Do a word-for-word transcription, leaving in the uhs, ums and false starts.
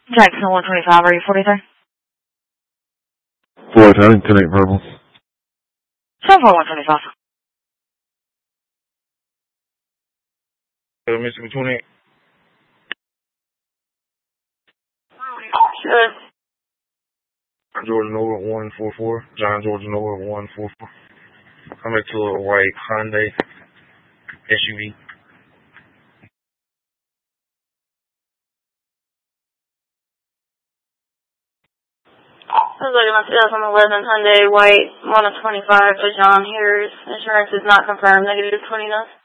Jackson one twenty-five, are you forty-three? forty-three, I think ten eight verbal. seven four one twenty-five. Uh, Mississippi twenty-eight. Sure. Georgia Nova one four four. John Georgia Nova one four four. Coming to a white Hyundai S U V. I was looking at two thousand eleven Hyundai White one of twenty-five for John Harris. Insurance is not confirmed. Negative twenty nine.